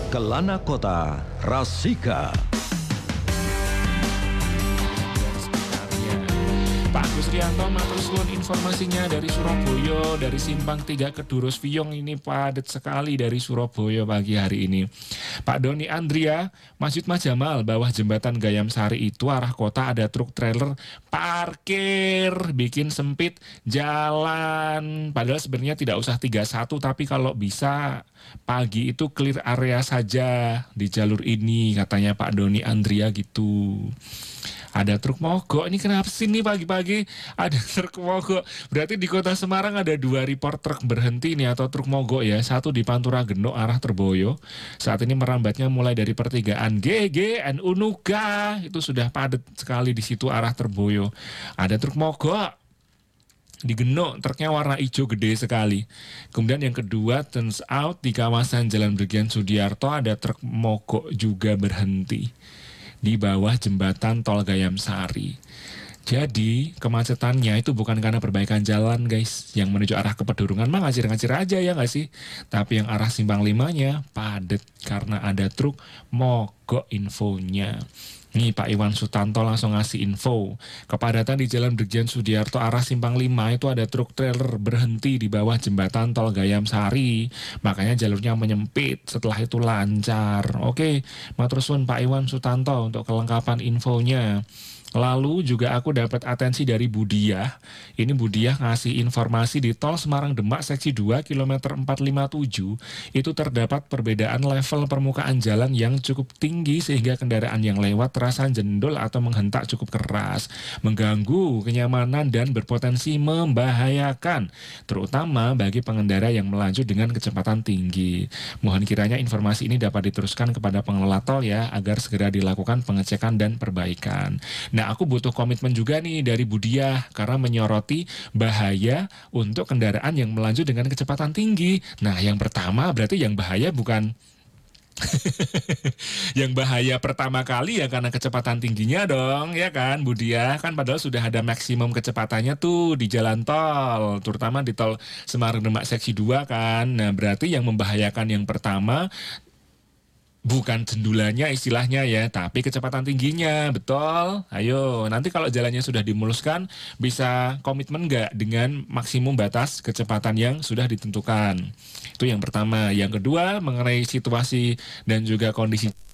Kelana Kota, Rasika. Pak Agus Rianto matur suwun informasinya dari Surabaya, dari Simpang 3 ke Durus Viyong. Ini padat sekali dari Surabaya pagi hari ini. Pak Doni Andria, Masjid Majamal, bawah jembatan Gayam Sari itu arah kota ada truk trailer parkir, bikin sempit jalan. Padahal sebenarnya tidak usah 31, tapi kalau bisa pagi itu clear area saja di jalur ini, katanya Pak Doni Andria gitu. Ada truk mogok, ini kenapa sih nih pagi-pagi ada truk mogok? Berarti di kota Semarang ada 2 report truk berhenti nih atau truk mogok ya. Satu di Pantura Genuk arah Terboyo. Saat ini merambatnya mulai dari pertigaan GG, NU Nuga. Itu sudah padat sekali di situ arah Terboyo. Ada truk mogok di Genuk, truknya warna hijau gede sekali. Kemudian yang kedua, turns out di kawasan Jalan Brigjen Sudiarto ada truk mogok juga berhenti di bawah jembatan Tol Gayam Sari. Jadi kemacetannya itu bukan karena perbaikan jalan guys. Yang menuju arah ke Pedurungan mah ngacir-ngacir aja ya nggak sih. Tapi yang arah Simpang 5-nya padat karena ada truk mogok infonya. Nih Pak Iwan Sutanto langsung ngasih info. Kepadatan di Jalan Brigjen Sudiarto arah Simpang 5 itu ada truk trailer berhenti di bawah jembatan Tol Gayam Sari. Makanya jalurnya menyempit, setelah itu lancar. Oke, matur suwun Pak Iwan Sutanto untuk kelengkapan infonya. Lalu juga aku dapat atensi dari Budiah. Ini Budiah ngasih informasi di Tol Semarang Demak seksi 2 kilometer 457 itu terdapat perbedaan level permukaan jalan yang cukup tinggi sehingga kendaraan yang lewat terasa jendol atau menghentak cukup keras, mengganggu kenyamanan dan berpotensi membahayakan, terutama bagi pengendara yang melaju dengan kecepatan tinggi. Mohon kiranya informasi ini dapat diteruskan kepada pengelola tol ya agar segera dilakukan pengecekan dan perbaikan. Nah, aku butuh komitmen juga nih dari Budiah karena menyoroti bahaya untuk kendaraan yang melaju dengan kecepatan tinggi. Nah, yang pertama berarti yang bahaya bukan yang bahaya pertama kali ya karena kecepatan tingginya dong, ya kan Budiah? Kan padahal sudah ada maksimum kecepatannya tuh di jalan tol, terutama di Tol Semarang Demak seksi 2 kan. Nah, berarti yang membahayakan yang pertama bukan cendulannya istilahnya ya, tapi kecepatan tingginya, betul? Ayo, nanti kalau jalannya sudah dimuluskan, bisa komitmen nggak dengan maksimum batas kecepatan yang sudah ditentukan? Itu yang pertama. Yang kedua, mengenai situasi dan juga kondisi